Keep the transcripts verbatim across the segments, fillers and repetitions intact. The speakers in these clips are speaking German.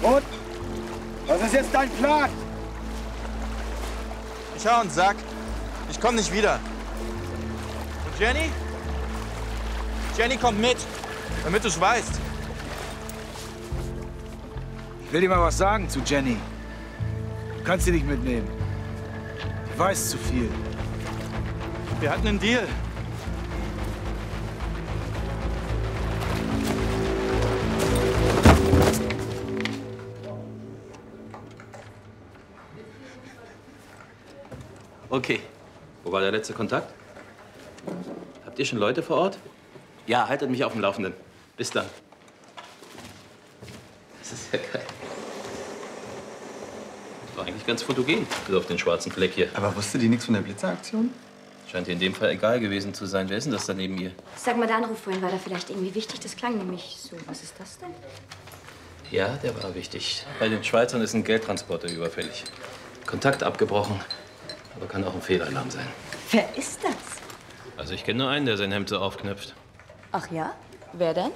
Und? Was ist jetzt dein Plan? Ich hau und sag, ich komm nicht wieder. Und Jenny? Jenny kommt mit, damit du's weißt. Ich will dir mal was sagen zu Jenny. Du kannst sie nicht mitnehmen. Die weiß zu viel. Wir hatten einen Deal. Okay. Wo war der letzte Kontakt? Habt ihr schon Leute vor Ort? Ja, haltet mich auf dem Laufenden. Bis dann. Das ist ja geil. Das war eigentlich ganz fotogen, bis auf den schwarzen Fleck hier. Aber wusste die nichts von der Blitzeraktion? Scheint ihr in dem Fall egal gewesen zu sein. Wer ist denn das da neben ihr? Sag mal, der Anruf vorhin, war da vielleicht irgendwie wichtig? Das klang nämlich so. Was ist das denn? Ja, der war wichtig. Bei den Schweizern ist ein Geldtransporter überfällig. Kontakt abgebrochen. Aber kann auch ein Fehlalarm sein. Wer ist das? Also ich kenne nur einen, der sein Hemd so aufknöpft. Ach ja? Wer denn?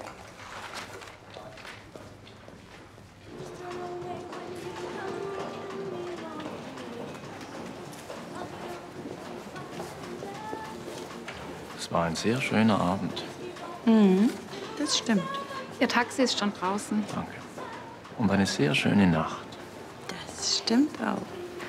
Es war ein sehr schöner Abend. Mhm, das stimmt. Ihr Taxi ist schon draußen. Danke. Und eine sehr schöne Nacht. Das stimmt auch.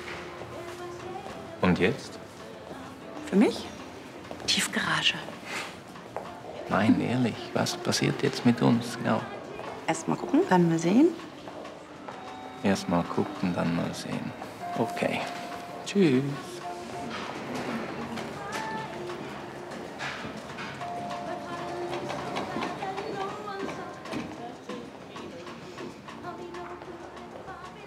Und jetzt? Für mich? Tiefgarage. Nein, ehrlich, was passiert jetzt mit uns? Ja. Erst mal gucken, dann mal sehen. Erst mal gucken, dann mal sehen. Okay. Tschüss.